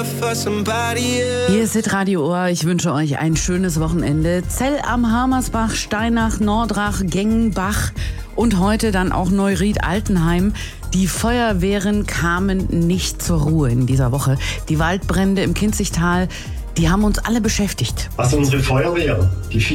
Hier ist Hitradio Ohr. Ich wünsche euch ein schönes Wochenende. Zell am Hamersbach, Steinach, Nordrach, Gengenbach und heute dann auch Neuried-Altenheim. Die Feuerwehren kamen nicht zur Ruhe in dieser Woche. Die Waldbrände im Kinzigtal, die haben uns alle beschäftigt. Also unsere Feuerwehr, die